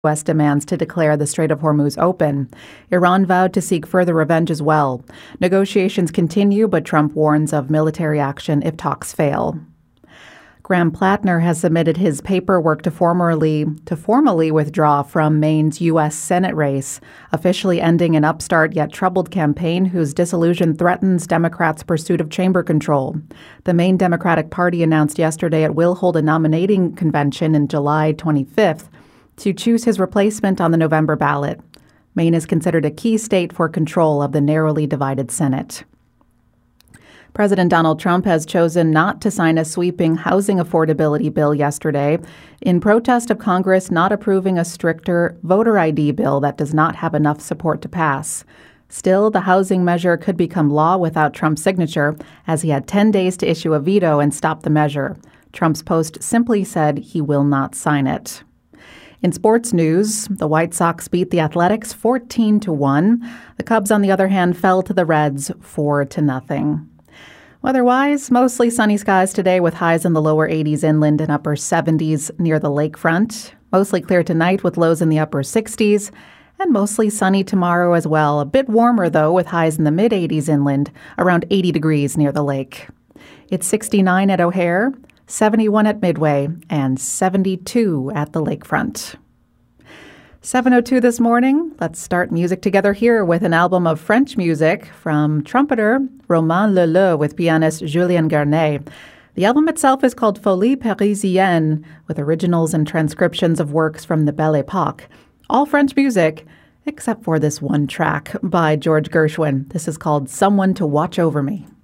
U.S. demands to declare the Strait of Hormuz open. Iran vowed to seek further revenge as well. Negotiations continue, but Trump warns of military action if talks fail. Graham Plattner has submitted his paperwork to formally withdraw from Maine's U.S. Senate race, officially ending an upstart yet troubled campaign whose dissolution threatens Democrats' pursuit of chamber control. The Maine Democratic Party announced yesterday it will hold a nominating convention in July 25th to choose his replacement on the November ballot. Maine is considered a key state for control of the narrowly divided Senate. President Donald Trump has chosen not to sign a sweeping housing affordability bill yesterday in protest of Congress not approving a stricter voter ID bill that does not have enough support to pass. Still, the housing measure could become law without Trump's signature, as he had 10 days to issue a veto and stop the measure. Trump's post simply said he will not sign it. In sports news, the White Sox beat the Athletics 14-1. The Cubs, on the other hand, fell to the Reds 4-0. Weather-wise, mostly sunny skies today with highs in the lower 80s inland and upper 70s near the lakefront. Mostly clear tonight with lows in the upper 60s. And mostly sunny tomorrow as well. A bit warmer, though, with highs in the mid-80s inland, around 80 degrees near the lake. It's 69 at O'Hare, 71 at Midway, and 72 at the lakefront. 7:02 this morning. Let's start music together here with an album of French music from trumpeter Romain Leleu with pianist Julien Garnet. The album itself is called Folie Parisienne, with originals and transcriptions of works from the Belle Époque. All French music, except for this one track by George Gershwin. This is called Someone to Watch Over Me.